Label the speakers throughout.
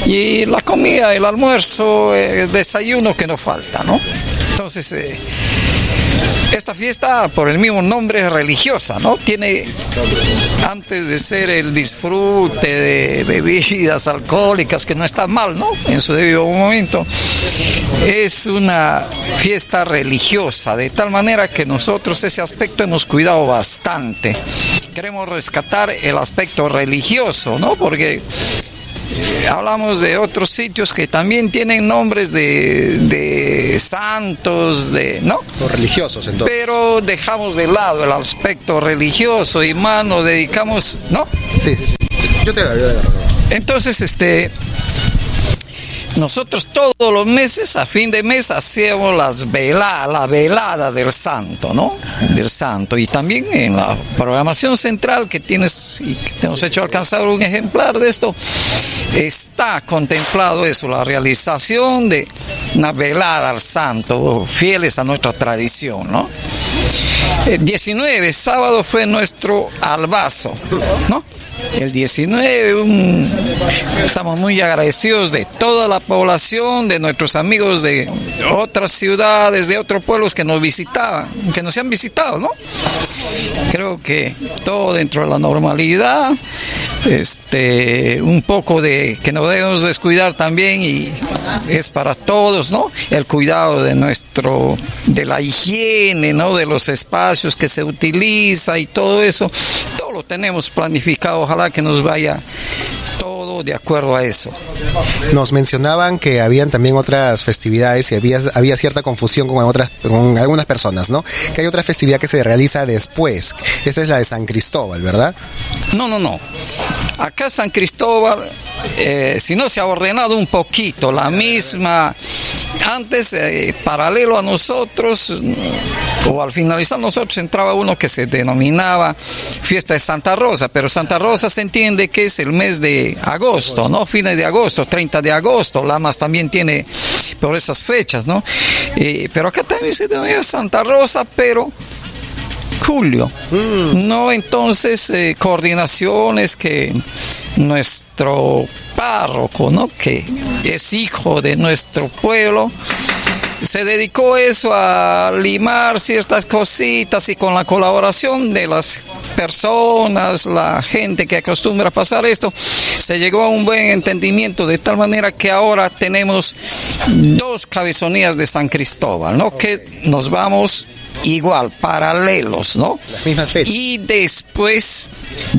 Speaker 1: y la comida, el almuerzo, el desayuno que no falta, ¿no? Entonces, esta fiesta, por el mismo nombre, es religiosa, ¿no? Tiene, antes de ser el disfrute de bebidas alcohólicas, que no está mal, ¿no? En su debido momento, es una fiesta religiosa, de tal manera que nosotros ese aspecto hemos cuidado bastante. Queremos rescatar el aspecto religioso, ¿no? Porque hablamos de otros sitios que también tienen nombres de santos, ¿no?
Speaker 2: Los religiosos, entonces.
Speaker 1: Pero dejamos de lado el aspecto religioso y más nos dedicamos, ¿no?
Speaker 2: Sí. Yo te agarro.
Speaker 1: Entonces, nosotros todos los meses, a fin de mes, hacemos la velada del santo, ¿no? Del santo. Y también en la programación central que tienes, y que te hemos hecho alcanzar un ejemplar de esto, está contemplado eso, la realización de una velada al santo, fieles a nuestra tradición, ¿no? 19, sábado, fue nuestro albazo, ¿no? El 19, estamos muy agradecidos de toda la población, de nuestros amigos de otras ciudades, de otros pueblos que nos visitaban, que nos han visitado, ¿no? Creo que todo dentro de la normalidad, un poco de que no debemos descuidar también, y es para todos, ¿no? El cuidado de la higiene, ¿no? De los espacios que se utiliza y todo eso, todo lo tenemos planificado. Ojalá que nos vaya todo de acuerdo a eso.
Speaker 2: Nos mencionaban que habían también otras festividades y había cierta confusión con algunas personas, ¿no? Que hay otra festividad que se realiza después. Esta es la de San Cristóbal, ¿verdad?
Speaker 1: No. Acá San Cristóbal, si no se ha ordenado un poquito, la misma, antes, paralelo a nosotros, o al finalizar nosotros, entraba uno que se denominaba Fiesta de Santa Rosa, pero Santa Rosa se entiende que es el mes de agosto, ¿no? Fines de agosto, 30 de agosto, Lamas también tiene por esas fechas, ¿no? Pero acá también se denomina Santa Rosa, pero julio, ¿no? Entonces, coordinaciones que nuestro párroco, ¿no? Que es hijo de nuestro pueblo, se dedicó eso a limar ciertas cositas, y con la colaboración de las personas, la gente que acostumbra a pasar esto, se llegó a un buen entendimiento, de tal manera que ahora tenemos 2 cabezonías de San Cristóbal, ¿no? Que nos vamos igual, paralelos, ¿no?
Speaker 2: Las mismas fechas.
Speaker 1: Y después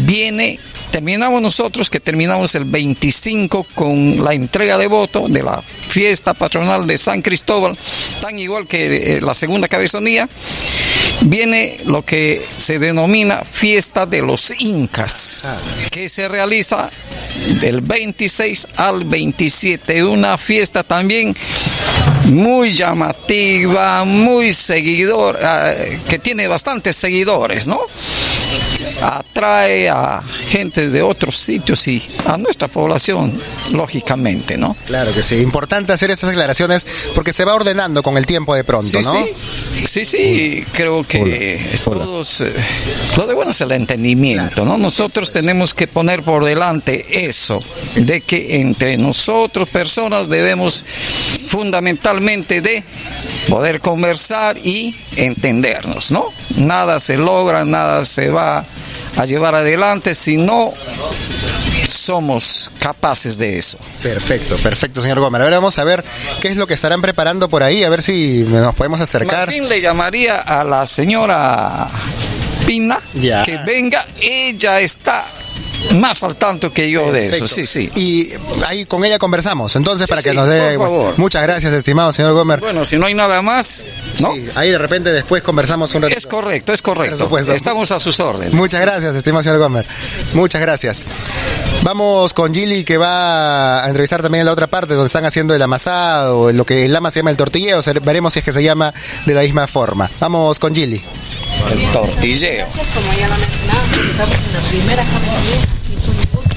Speaker 1: terminamos el 25 con la entrega de voto de la fiesta patronal de San Cristóbal, tan igual que la segunda cabezonía. Viene lo que se denomina Fiesta de los Incas, que se realiza del 26 al 27, una fiesta también muy llamativa, muy seguidor, que tiene bastantes seguidores, ¿no? Atrae a gente de otros sitios y a nuestra población, lógicamente, ¿no?
Speaker 2: Claro que sí, importante hacer esas aclaraciones porque se va ordenando con el tiempo de pronto, ¿no?
Speaker 1: Sí, creo que todos, lo de bueno es el entendimiento, ¿no? Nosotros tenemos que poner por delante eso, de que entre nosotros, personas, debemos fundamentalmente de poder conversar y entendernos, ¿no? Nada se logra, nada se va a llevar adelante si no somos capaces de eso.
Speaker 2: Perfecto, señor Gomer. Ahora vamos a ver qué es lo que estarán preparando por ahí, a ver si nos podemos acercar.
Speaker 1: Más bien le llamaría a la señora Pina que venga, ella está más al tanto que yo de eso, sí.
Speaker 2: Y ahí con ella conversamos, entonces, para que nos
Speaker 1: por
Speaker 2: dé...
Speaker 1: favor.
Speaker 2: Muchas gracias, estimado señor Gomer.
Speaker 1: Bueno, si no hay nada más, ¿no?
Speaker 2: Sí, ahí de repente después conversamos un ratito.
Speaker 1: Es correcto.
Speaker 2: Por supuesto.
Speaker 1: Estamos a sus órdenes.
Speaker 2: Muchas gracias, estimado señor Gomer. Muchas gracias. Vamos con Gili, que va a entrevistar también en la otra parte, donde están haciendo el amasado, lo que en Lama se llama el tortilleo. Veremos si es que se llama de la misma forma. Vamos con Gili.
Speaker 1: El tortilleo.
Speaker 3: Como ya lo mencionaba, estamos en la primera cabezonía y Punipuc,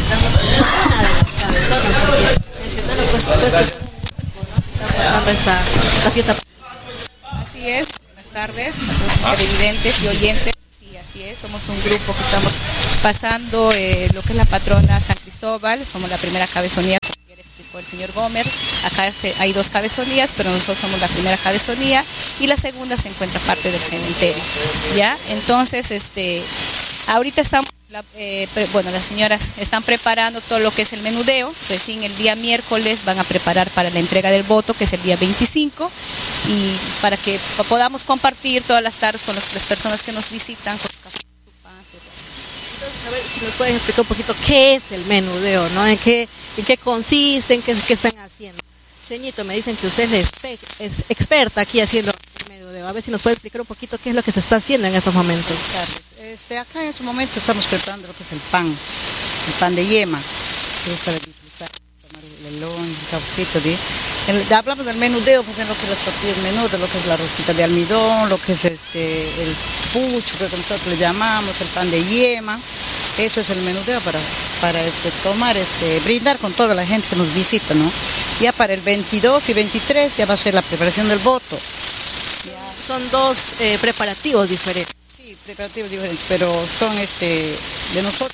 Speaker 3: nos encontramos con una de las cabezonas, porque mencionando pues está pasando esta fiesta. Así es, buenas tardes a todos los televidentes y oyentes. Sí, así es, somos un grupo que estamos pasando lo que es la patrona San Cristóbal, somos la primera cabezonía, como ya les el señor Gómez. Acá hay 2 cabezonías, pero nosotros somos la primera cabezonía y la segunda se encuentra parte del cementerio, ¿ya? Entonces, ahorita estamos, las señoras están preparando todo lo que es el menudeo. Recién el día miércoles van a preparar para la entrega del voto, que es el día 25, y para que podamos compartir todas las tardes con las personas que nos visitan con su café, su pan, su rosca.
Speaker 4: Entonces, a ver si nos pueden explicar un poquito qué es el menudeo, ¿no? ¿En qué consiste, qué están haciendo? Señito, me dicen que usted es experta aquí haciendo el menudeo. A ver si nos puede explicar un poquito qué es lo que se está haciendo en estos momentos.
Speaker 5: Acá en estos momentos estamos preparando lo que es el pan de yema, que es para disfrutar, tomar el lonche, el cafecito. Ya hablamos del menudeo, pues en lo que es las tortillas menudas, lo que es la rosquita de almidón, lo que es el pucho, que nosotros le llamamos, el pan de yema. Eso es el menudeo para tomar, brindar con toda la gente que nos visita, ¿no? Ya para el 22 y 23 ya va a ser la preparación del voto.
Speaker 4: Son 2 preparativos diferentes.
Speaker 5: Sí, preparativos diferentes, pero son de nosotros.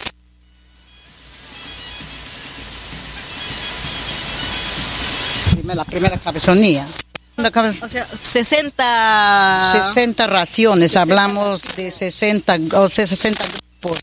Speaker 5: La primera cabezonía.
Speaker 4: O sea, 60
Speaker 5: raciones, hablamos de 60 grupos.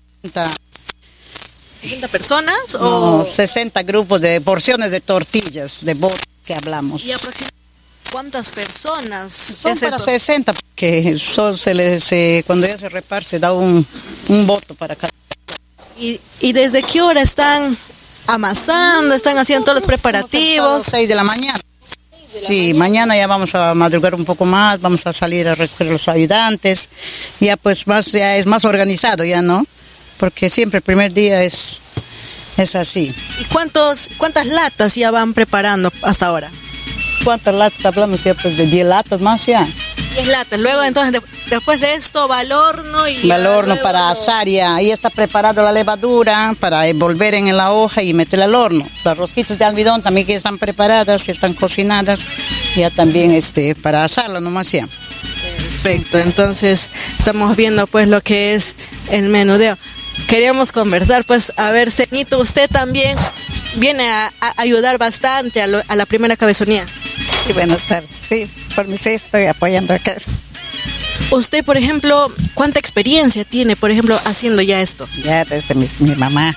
Speaker 4: 60 personas
Speaker 5: o 60 grupos de porciones de tortillas de voto que hablamos.
Speaker 4: ¿Y aproximadamente cuántas personas?
Speaker 5: Son para 60, que cuando ya se reparte se da un voto para cada.
Speaker 4: ¿Y desde qué hora están amasando, están haciendo todos los preparativos?
Speaker 5: 6 de la mañana. Sí, mañana ya vamos a madrugar un poco más, vamos a salir a recoger los ayudantes, ya pues ya es más organizado, ya no, porque siempre el primer día es así.
Speaker 4: ¿Y cuántas latas ya van preparando hasta ahora?
Speaker 5: ¿Cuántas latas hablamos ya? Pues de 10 latas más ya.
Speaker 4: 10 latas, luego entonces después de esto va al horno y...
Speaker 5: Va al horno para asar ya, ahí está preparada la levadura para envolver en la hoja y meterla al horno. Las rosquitas de almidón también que están preparadas, ya están cocinadas, ya también para asarlo nomás ya.
Speaker 4: Perfecto, entonces estamos viendo pues lo que es el menudeo. Queríamos conversar, pues, a ver, Señito, usted también viene a ayudar bastante a la primera cabezonía.
Speaker 5: Sí, buenas tardes, sí, por mí sí estoy apoyando acá.
Speaker 4: Usted, por ejemplo, ¿cuánta experiencia tiene, por ejemplo, haciendo ya esto?
Speaker 5: Ya desde mi mamá.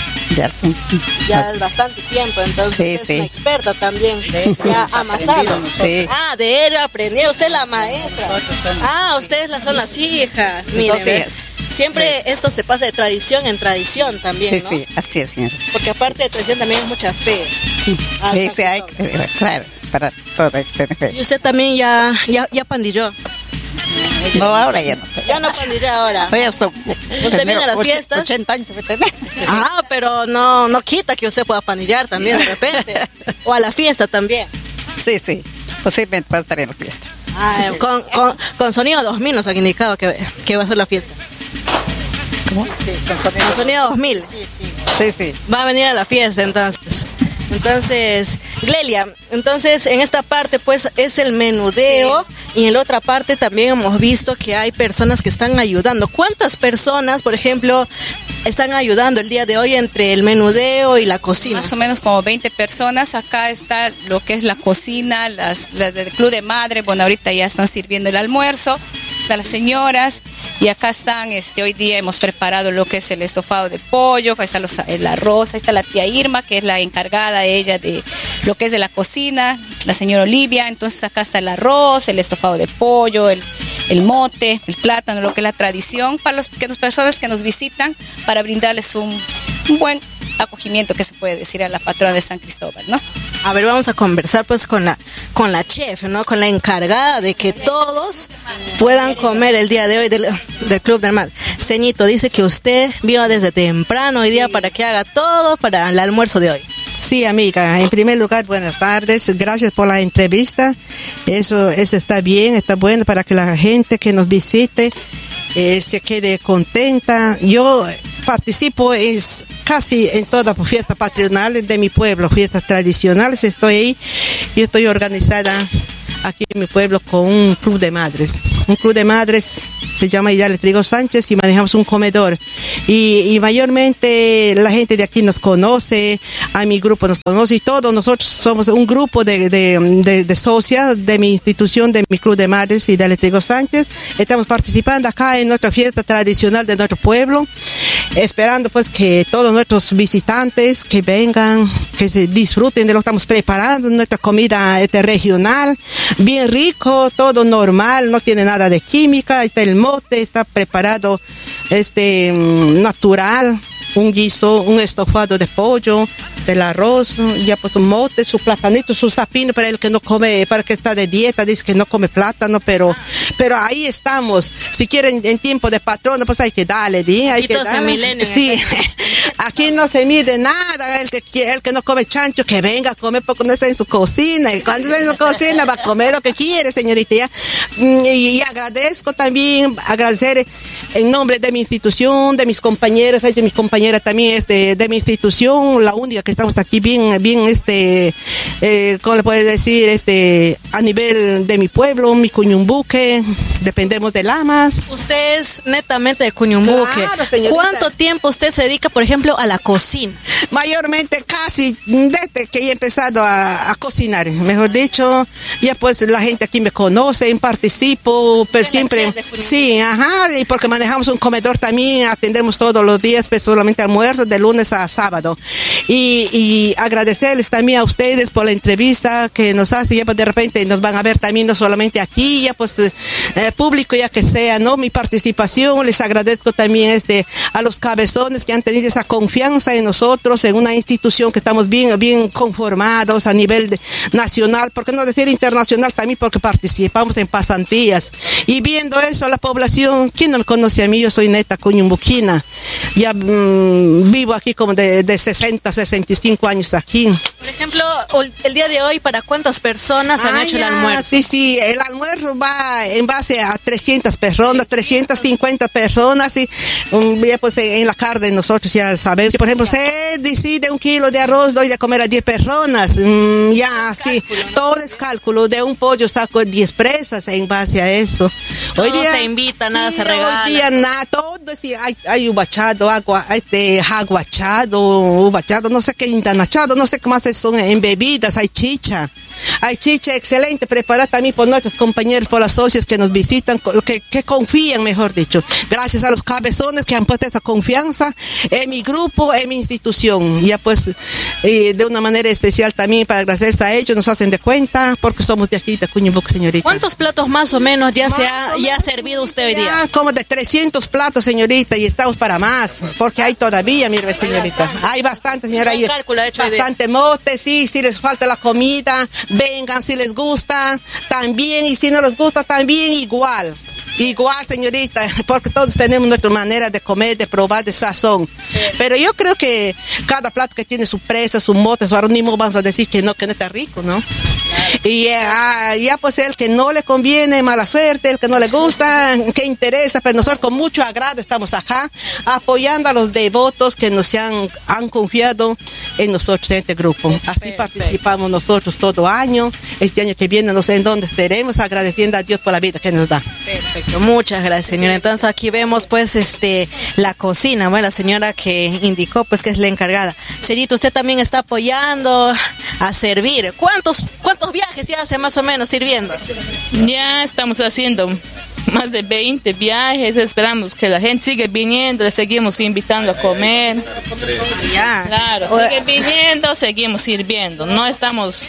Speaker 4: Ya es bastante tiempo, entonces
Speaker 5: sí,
Speaker 4: es una experta también, ya amasado.
Speaker 5: Sí.
Speaker 4: De él aprendió, usted es la maestra. Ustedes son las hijas. Miren, siempre esto se pasa de tradición en tradición también, ¿no?
Speaker 5: Sí, así es, señora.
Speaker 4: Porque aparte de tradición también es mucha fe.
Speaker 5: Sí, hay, claro, para todo hay que tener fe.
Speaker 4: ¿Y usted también ya pandilló?
Speaker 5: No, ahora ya no.
Speaker 4: Ya no pandilla ahora. ¿Usted viene a las fiestas?
Speaker 5: 80 años debe tener.
Speaker 4: Pero no quita que usted pueda pandillar también de repente. O a la fiesta también.
Speaker 5: Sí, posiblemente va a estar en la fiesta.
Speaker 4: Sí. Con Sonido 2000 nos han indicado que va a ser la fiesta.
Speaker 5: ¿Cómo? Sí,
Speaker 4: con Sonido 2000.
Speaker 5: Sí.
Speaker 4: Va a venir a la fiesta entonces. Entonces, Glelia, en esta parte pues es el menudeo, y en la otra parte también hemos visto que hay personas que están ayudando. ¿Cuántas personas, por ejemplo, están ayudando el día de hoy entre el menudeo y la cocina?
Speaker 3: Más o menos como 20 personas. Acá está lo que es la cocina, las del Club de Madre. Bueno, ahorita ya están sirviendo el almuerzo, están las señoras, y acá están, hoy día hemos preparado lo que es el estofado de pollo, acá está el arroz, ahí está la tía Irma, que es la encargada ella de lo que es de la cocina, la señora Olivia. Entonces acá está el arroz, el estofado de pollo, el mote, el plátano, lo que es la tradición para las personas que nos visitan, para brindarles un buen acogimiento, que se puede decir, a la patrona de San Cristóbal, ¿no?
Speaker 4: A ver, vamos a conversar pues con la chef, ¿no? Con la encargada de que todos puedan comer el día de hoy del Club del Mar. Señito, dice que usted vino desde temprano hoy día para que haga todo para el almuerzo de hoy.
Speaker 6: Sí, amiga, en primer lugar, buenas tardes, gracias por la entrevista. Eso está bien, está bueno para que la gente que nos visite se quede contenta. Yo participo casi en todas las fiestas patronales de mi pueblo, fiestas tradicionales, estoy ahí. Yo estoy organizada aquí en mi pueblo con un club de madres. Un club de madres se llama Ideales Trigo Sánchez y manejamos un comedor. Y mayormente la gente de aquí nos conoce, a mi grupo nos conoce y todos nosotros somos un grupo de socias de mi institución, de mi club de madres Ideales Trigo Sánchez. Estamos participando acá en nuestra fiesta tradicional de nuestro pueblo, esperando pues que todos nuestros visitantes que vengan, que se disfruten de lo que estamos preparando, nuestra comida regional, bien rico, todo normal, no tiene nada de química, está el mote, está preparado natural, un guiso, un estofado de pollo, del arroz, ya pues un mote, su platanito, su sapino para el que no come, para el que está de dieta, dice que no come plátano, pero ahí estamos. Si quieren en tiempo de patrono, pues hay que darle, ¿sí? Hay que darle. Sí, aquí no se mide nada, el que no come chancho, que venga a comer porque no está en su cocina, y cuando está en su cocina va a comer lo que quiere, señorita, ¿ya? Y agradezco también, agradecer en nombre de mi institución, de mis compañeros, de mis compañeras también, de mi institución, la única que estamos aquí bien, ¿cómo le puedo decir? A nivel de mi pueblo, mi Cuñumbuque, dependemos de Lamas.
Speaker 4: Usted es netamente de Cuñumbuque.
Speaker 6: Claro, señorita.
Speaker 4: ¿Cuánto tiempo usted se dedica, por ejemplo, a la cocina?
Speaker 6: Mayormente casi desde que he empezado a cocinar, mejor dicho, ya pues la gente aquí me conoce, participo, pero siempre, sí, y porque manejamos un comedor también, atendemos todos los días, pero solamente almuerzo de lunes a sábado. Y agradecerles también a ustedes por la entrevista que nos hacen, ya pues de repente nos van a ver también no solamente aquí, ya pues público ya que sea, ¿no? Mi participación, les agradezco también a los cabezones que han tenido esa confianza en nosotros, en una institución que estamos bien conformados a nivel nacional, por qué no decir internacional también, porque participamos en pasantías. Y viendo eso, la población, ¿quién no me conoce a mí? Yo soy neta cuñumbuquina, ya vivo aquí como de 60, 65 años aquí.
Speaker 4: Por ejemplo, el día de hoy, ¿para cuántas personas han hecho el almuerzo?
Speaker 6: Sí, el almuerzo va en base a 300 personas, 350 personas, y ya pues en la carne nosotros ya sabemos. Si por ejemplo usted decide 1 kilo de arroz, doy de comer a 10 personas, ya así, todo es cálculo, de un pollo saco 10 presas en base a eso.
Speaker 4: Hoy día se invita, nada se regala.
Speaker 6: Hoy día nada, todo, sí, hay ubachado, jaguachado, no sé qué, intanachado, no sé qué más son en bebidas, hay chicha excelente, preparada también por nuestros compañeros, por las socios que nos visitan, que confían, mejor dicho. Gracias a los cabezones que han puesto esa confianza en mi grupo, en mi institución. Ya pues, de una manera especial también para agradecerles a ellos, nos hacen de cuenta, porque somos de aquí, de Cuñumbuque, señorita.
Speaker 4: ¿Cuántos platos más o menos ya ha servido usted hoy día?
Speaker 6: Como de 300 platos, señorita, y estamos para más, porque hay todavía, mire, señorita. Hay bastante, señora. Hay bastante mote, sí, si les falta la comida, vengan si les gusta, también, y si no les gusta, también igual, señorita, porque todos tenemos nuestra manera de comer, de probar, de sazón. Pero yo creo que cada plato que tiene su presa, su mote, su arónimo, vamos a decir que no está rico, ¿no? Y ya pues el que no le conviene, mala suerte, el que no le gusta, que interesa, pero nosotros con mucho agrado estamos acá apoyando a los devotos que nos han confiado en nosotros, en este grupo. Así participamos nosotros todo año. Este año que viene no sé en dónde estaremos, agradeciendo a Dios por la vida que nos da.
Speaker 4: Perfecto, muchas gracias, señora. Entonces aquí vemos pues la cocina, bueno, la señora que indicó pues que es la encargada. Señorita, usted también está apoyando a servir. ¿Cuántos viajes ya hace más o menos sirviendo?
Speaker 7: Ya estamos haciendo más de 20 viajes, esperamos que la gente siga viniendo, le seguimos invitando a comer.
Speaker 4: Ya.
Speaker 7: Claro, sigue viniendo, seguimos sirviendo, no estamos...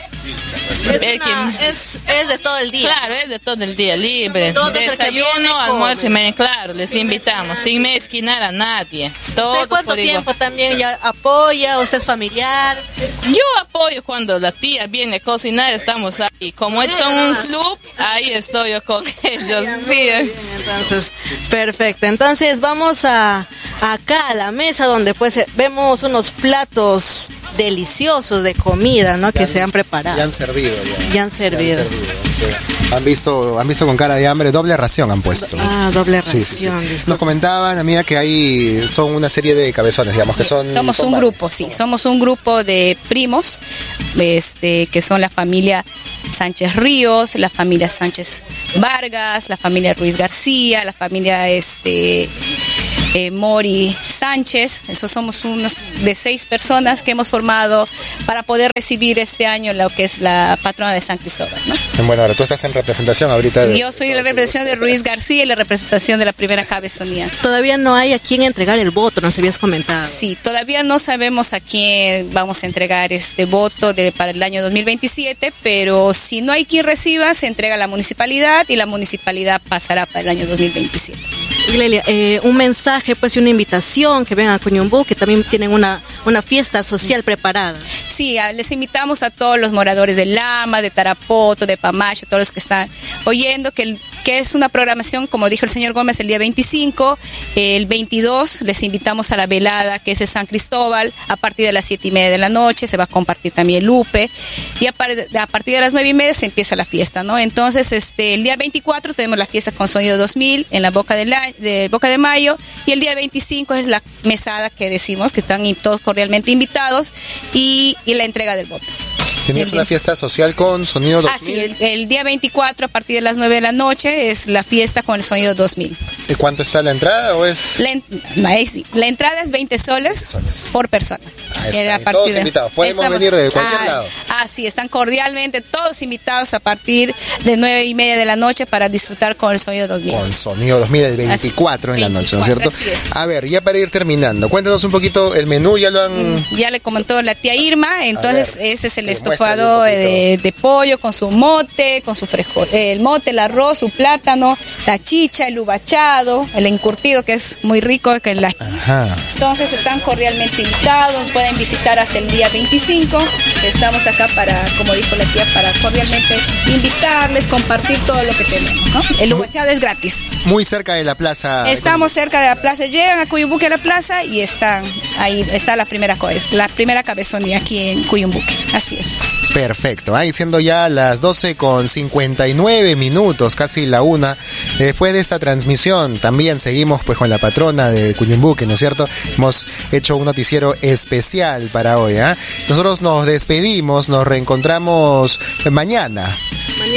Speaker 4: Es de todo el día.
Speaker 7: Claro, es de todo el día, libre. Desayuno, almuerzo, claro, les invitamos, sin mezquinar a nadie.
Speaker 4: ¿Usted cuánto tiempo también ya apoya? ¿Usted es familiar?
Speaker 7: Yo apoyo cuando la tía viene a cocinar, estamos ahí. Como ellos son un club, ahí estoy yo con ellos. Sí.
Speaker 4: Entonces, perfecto. Entonces vamos acá a la mesa donde pues vemos unos platos deliciosos de comida, ¿no? Que se han preparado.
Speaker 2: Ya han servido.
Speaker 4: Ya han servido.
Speaker 2: Han visto con cara de hambre, doble ración han puesto.
Speaker 4: Doble ración.
Speaker 2: Sí. Nos comentaban, amiga, que son una serie de cabezones, digamos, que son...
Speaker 3: Somos un grupo, sí, somos un grupo de primos que son la familia Sánchez Ríos, la familia Sánchez Vargas, la familia Ruiz García, la familia Mori Sánchez. Esos somos unos de 6 personas que hemos formado para poder recibir este año lo que es la patrona de San Cristóbal, ¿no?
Speaker 2: Bueno, ahora tú estás en representación ahorita.
Speaker 3: Yo soy la representación de Ruiz García y la representación de la primera cabezonía.
Speaker 4: Todavía no hay a quién entregar el voto, nos habías comentado.
Speaker 3: Sí, todavía no sabemos a quién vamos a entregar este voto para el año 2027, pero si no hay quien reciba, se entrega a la municipalidad y la municipalidad pasará para el año 2027.
Speaker 4: Glelia, un mensaje, pues, y una invitación que vengan a Cuyumbú, que también tienen una fiesta social preparada.
Speaker 3: Sí, les invitamos a todos los moradores de Lama, de Tarapoto, de Pamacho, todos los que están oyendo, que es una programación, como dijo el señor Gómez, el día 25, el 22 les invitamos a la velada, que es en San Cristóbal, a partir de las 7:30 de la noche, se va a compartir también Lupe, y a partir de las 9:30 se empieza la fiesta, ¿no? Entonces, el día 24 tenemos la fiesta con Sonido 2000 en la Boca de Mayo, y el día 25 es la mesada que decimos, que están todos cordialmente invitados, y la entrega del voto.
Speaker 2: ¿Tenías una fiesta social con Sonido 2000?
Speaker 3: Ah, sí, el día 24 a partir de las 9 de la noche es la fiesta con el Sonido 2000.
Speaker 2: ¿Y cuánto está la entrada o es...?
Speaker 3: La entrada es 20 soles por persona.
Speaker 2: Todos invitados, podemos venir de cualquier lado.
Speaker 3: Sí, están cordialmente todos invitados a partir de 9:30 de la noche para disfrutar con el Sonido 2000.
Speaker 2: Con Sonido 2000 el 24 en la noche, ¿no es cierto? A ver, ya para ir terminando, cuéntanos un poquito el menú, ya le comentó
Speaker 3: la tía Irma, entonces ese es el estofado de pollo con su mote, con su frijol, el mote, el arroz, su plátano, la chicha, el uvachado, el encurtido que es muy rico. Entonces están cordialmente invitados, pueden visitar hasta el día 25, estamos acá para, como dijo la tía, para cordialmente invitarles, compartir todo lo que tenemos, ¿no? El uvachado es gratis.
Speaker 2: Muy cerca de la plaza.
Speaker 3: Estamos cerca de la plaza, llegan a Cuyumbuque a la plaza y ahí está la primera cabezonía aquí en Cuyumbuque, así es.
Speaker 2: Perfecto, ahí siendo ya las 12:59, casi la 1. Después de esta transmisión también seguimos pues con la patrona de Cuyumbuque, ¿no es cierto? Hemos hecho un noticiero especial para hoy, ¿eh? Nosotros nos despedimos, nos reencontramos mañana